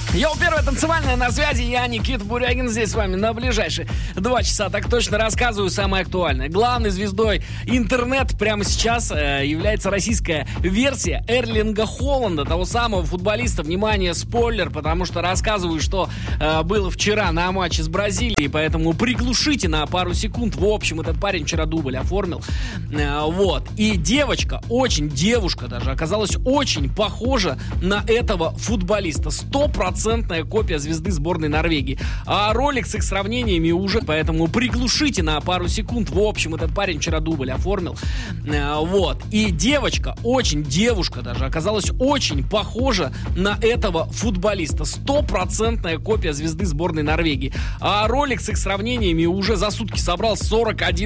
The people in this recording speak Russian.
Йоу, первая танцевальная на связи, я Никита Бурягин, здесь с вами на ближайшие 2 часа, так точно рассказываю самое актуальное. Главной звездой интернет прямо сейчас является российская версия Эрлинга Холланда, того самого футболиста. Внимание, спойлер, потому что рассказываю, что было вчера на матче с Бразилией, поэтому приглушите на пару секунд. В общем, этот парень вчера дубль оформил. Вот. И девочка даже оказалась очень похожа на этого футболиста. 100% копия звезды сборной Норвегии. А ролик с их сравнениями уже, поэтому приглушите на пару секунд. В общем, этот парень вчера дубль оформил. Вот. И девочка даже оказалась очень похожа на этого футболиста. 100% копия звезды сборной Норвегии. А ролик с их сравнениями уже за сутки собрал 41